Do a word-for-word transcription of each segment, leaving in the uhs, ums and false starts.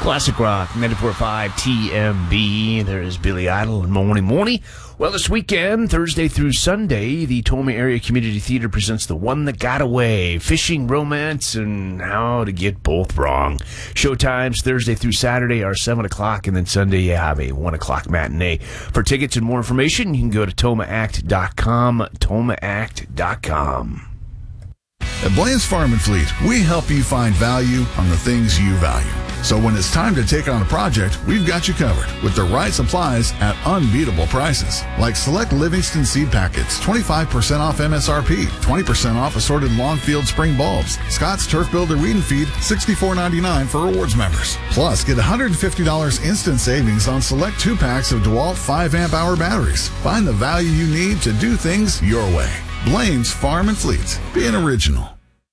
Classic Rock, ninety-four point five T M B. There's Billy Idol and Morning Morning. Well, this weekend, Thursday through Sunday, the Toma Area Community Theater presents The One That Got Away, Fishing, Romance, and How to Get Both Wrong. Showtimes Thursday through Saturday are seven o'clock, and then Sunday you have a one o'clock matinee. For tickets and more information, you can go to toma act dot com, toma act dot com. At Blaine's Farm and Fleet, we help you find value on the things you value. So when it's time to take on a project, we've got you covered with the right supplies at unbeatable prices. Like select Livingston seed packets, twenty-five percent off M S R P, twenty percent off assorted Longfield spring bulbs. Scott's Turf Builder Weed and Feed, sixty-four ninety-nine for rewards members. Plus, get one hundred fifty dollars instant savings on select two packs of DeWalt five amp hour batteries. Find the value you need to do things your way. Blaine's Farm and Fleet. Being original.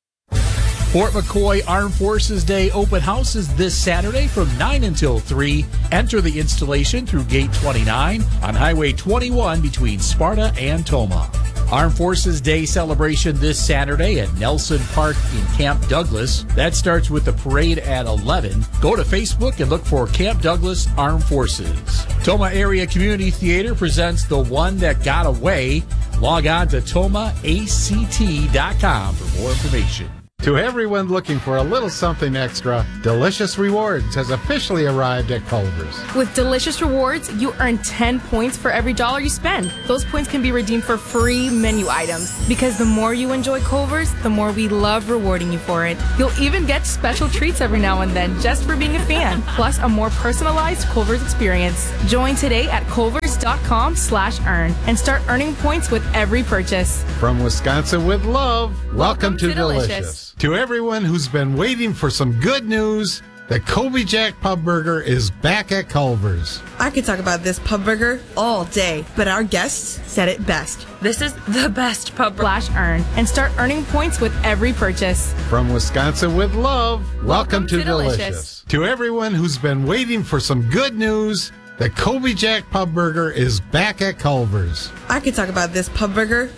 Fort McCoy Armed Forces Day open house is this Saturday from nine until three. Enter the installation through Gate twenty-nine on Highway twenty-one between Sparta and Toma. Armed Forces Day celebration this Saturday at Nelson Park in Camp Douglas. That starts with the parade at eleven. Go to Facebook and look for Camp Douglas Armed Forces. Toma Area Community Theater presents The One That Got Away. Log on to toma a c t dot com for more information. To everyone looking for a little something extra, Delicious Rewards has officially arrived at Culver's. With Delicious Rewards, you earn ten points for every dollar you spend. Those points can be redeemed for free menu items. Because the more you enjoy Culver's, the more we love rewarding you for it. You'll even get special treats every now and then just for being a fan. Plus a more personalized Culver's experience. Join today at culvers dot com slash earn and start earning points with every purchase. From Wisconsin with love, welcome, welcome to, to Delicious. Delicious. To everyone who's been waiting for some good news, the Kobe Jack Pub Burger is back at Culver's. I could talk about this pub burger all day, but our guests said it best. This is the best pub burger. Slash earn and start earning points with every purchase. From Wisconsin with love, welcome, welcome to, to Delicious. Delicious. To everyone who's been waiting for some good news, the Kobe Jack Pub Burger is back at Culver's. I could talk about this pub burger